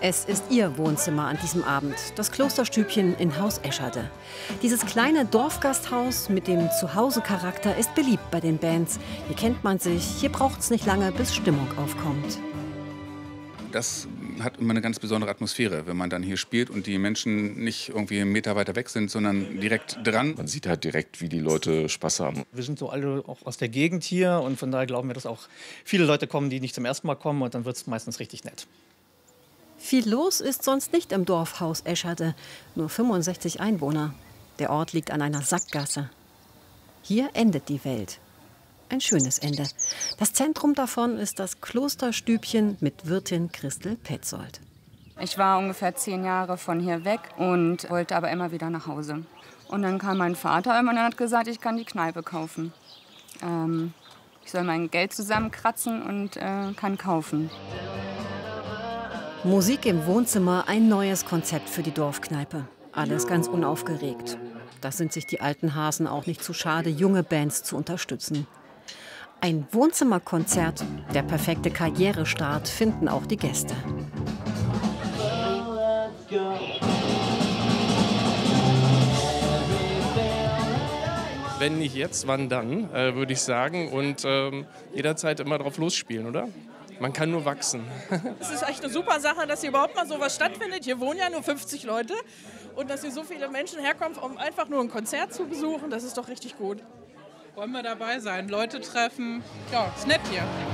Es ist ihr Wohnzimmer an diesem Abend, das Klosterstübchen in Haus Escherde. Dieses kleine Dorfgasthaus mit dem Zuhause-Charakter ist beliebt bei den Bands. Hier kennt man sich, hier braucht es nicht lange, bis Stimmung aufkommt. Das hat immer eine ganz besondere Atmosphäre, wenn man dann hier spielt und die Menschen nicht irgendwie einen Meter weiter weg sind, sondern direkt dran. Man sieht halt direkt, wie die Leute Spaß haben. Wir sind so alle auch aus der Gegend hier und von daher glauben wir, dass auch viele Leute kommen, die nicht zum ersten Mal kommen, und dann wird es meistens richtig nett. Viel los ist sonst nicht im Dorf Haus Escherde, nur 65 Einwohner. Der Ort liegt an einer Sackgasse. Hier endet die Welt. Ein schönes Ende. Das Zentrum davon ist das Klosterstübchen mit Wirtin Christel Petzold. Ich war ungefähr 10 Jahre von hier weg und wollte aber immer wieder nach Hause. Und dann kam mein Vater und hat gesagt, ich kann die Kneipe kaufen. Ich soll mein Geld zusammenkratzen und kann kaufen. Musik im Wohnzimmer, ein neues Konzept für die Dorfkneipe. Alles ganz unaufgeregt. Da sind sich die alten Hasen auch nicht zu schade, junge Bands zu unterstützen. Ein Wohnzimmerkonzert, der perfekte Karrierestart, finden auch die Gäste. Wenn nicht jetzt, wann dann, würde ich sagen. Und jederzeit immer drauf losspielen, oder? Man kann nur wachsen. Es ist echt eine super Sache, dass hier überhaupt mal sowas stattfindet. Hier wohnen ja nur 50 Leute. Und dass hier so viele Menschen herkommen, um einfach nur ein Konzert zu besuchen, das ist doch richtig gut. Wollen wir dabei sein, Leute treffen. Ja, ist nett hier.